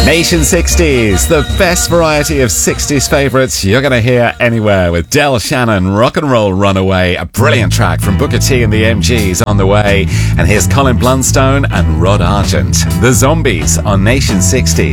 Nation 60s, the best variety of 60s favourites you're going to hear anywhere, with Del Shannon, Rock and Roll Runaway, a brilliant track from Booker T and the MGs on the way. And here's Colin Blunstone and Rod Argent, The Zombies on Nation 60s.